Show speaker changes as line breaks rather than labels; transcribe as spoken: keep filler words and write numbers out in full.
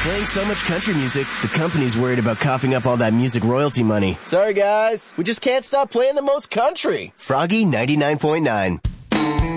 Playing so much country music, the company's worried about coughing up all that music royalty money. Sorry, guys. We just can't stop playing the most country. Froggy ninety-nine point nine.